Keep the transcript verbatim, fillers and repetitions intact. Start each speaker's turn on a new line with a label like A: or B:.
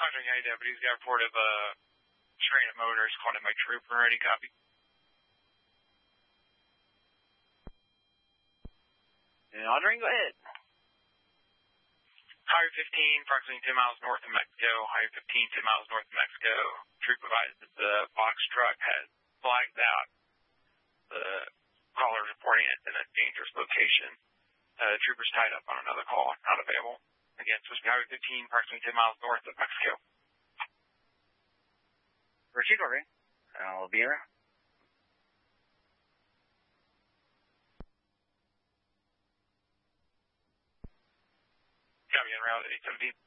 A: Conjuring County deputies got a report of a strain of motors called in by trooper. Ready, copy.
B: Conjuring, go ahead.
A: Highway fifteen, approximately ten miles north of Mexico. Highway fifteen, ten miles north of Mexico. Troop advised that the box truck has flagged out. The caller reporting it in a dangerous location. Uh, troopers tied up on another call, not available. Again, supposed to be Highway fifteen, approximately ten miles north of Mexico.
B: Proceed, ordering. I'll be around.
A: Copy, en route, eight seventeen.